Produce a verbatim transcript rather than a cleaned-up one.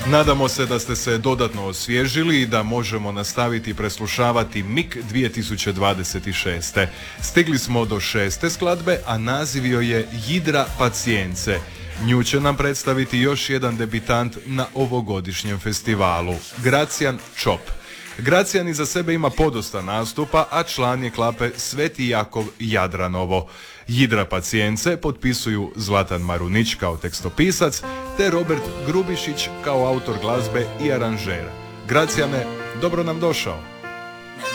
Nadamo se da ste se dodatno osvježili i da možemo nastaviti preslušavati M I K dvije tisuće dvadeset šest. Stigli smo do šeste skladbe, a naziv joj je Jidra pacijence. Nju će nam predstaviti još jedan debitant na ovogodišnjem festivalu, Gracijan Čop. Gracijan iza sebe ima podosta nastupa, a član je klape Sveti Jakov Jadranovo. Jidra pacijence potpisuju Zlatan Marunić kao tekstopisac, te Robert Grubišić kao autor glazbe i aranžer. Gracijane, dobro nam došao.